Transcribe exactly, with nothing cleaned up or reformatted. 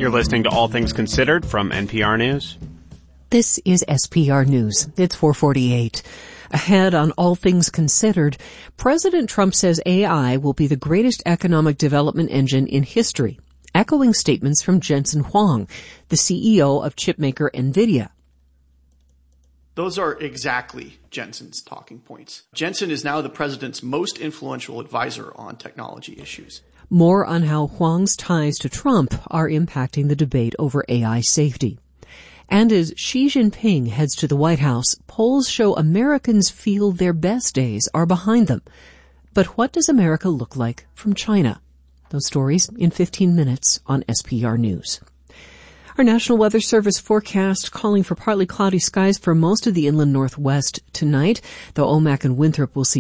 You're listening to All Things Considered from N P R News. This is S P R News. It's four forty-eight. Ahead on All Things Considered, President Trump says A I will be the greatest economic development engine in history, echoing statements from Jensen Huang, the C E O of chipmaker NVIDIA. Those are exactly Jensen's talking points. Jensen is now the president's most influential advisor on technology issues. More on how Huang's ties to Trump are impacting the debate over A I safety. And as Xi Jinping heads to the White House, polls show Americans feel their best days are behind them. But what does America look like from China? Those stories in fifteen minutes on S P R News. Our National Weather Service forecast calling for partly cloudy skies for most of the inland northwest tonight, though Omak and Winthrop will see